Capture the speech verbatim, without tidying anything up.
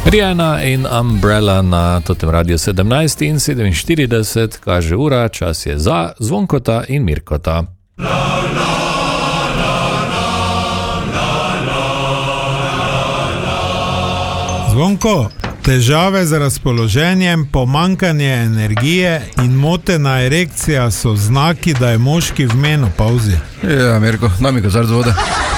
Rihanna in Umbrella na totem radiju sedemnajst in sedeminštirideset, kaže ura, čas je za Zvonkota in Mirkota. Zvonko, težave z razpoloženjem, pomankanje energije in motena erekcija so znaki, da je moški v menopauzi. Ja, Mirko, daj mi kozarec vode.